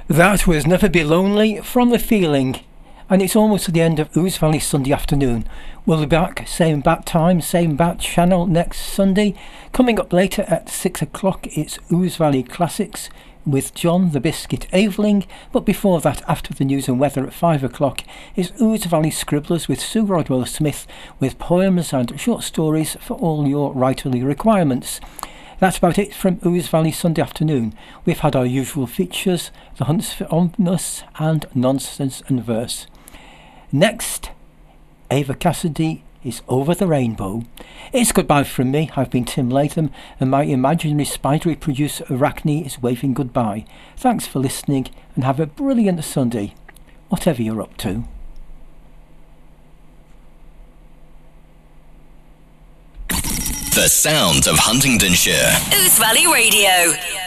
That was Never Be Lonely from The Feeling. And it's almost at the end of Ouse Valley Sunday afternoon. We'll be back, same bat time, same bat channel next Sunday. Coming up later at 6 o'clock, it's Ouse Valley Classics with John the Biscuit Aveling. But before that, after the news and weather at 5 o'clock, is Ouse Valley Scribblers with Sue Rodwell Smith with poems and short stories for all your writerly requirements. That's about it from Ouse Valley Sunday afternoon. We've had our usual features, the hunts for oddness and nonsense and verse. Next, Ava Cassidy is Over the Rainbow. It's goodbye from me. I've been Tim Latham, and my imaginary spidery producer Arachne is waving goodbye. Thanks for listening, and have a brilliant Sunday, whatever you're up to. The sounds of Huntingdonshire. Ouse Valley Radio.